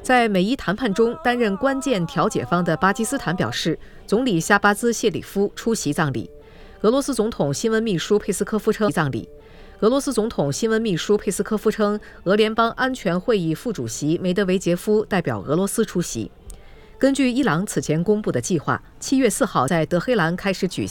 在美伊谈判中担任关键调解方的巴基斯坦表示，总理夏巴兹·谢里夫出席葬礼。俄罗斯总统新闻秘书佩斯科夫称，俄罗斯总统新闻秘书佩斯科夫称，俄联邦安全会议副主席梅德韦杰夫代表俄罗斯出席。根据伊朗此前公布的计划，7月4号在德黑兰开始举行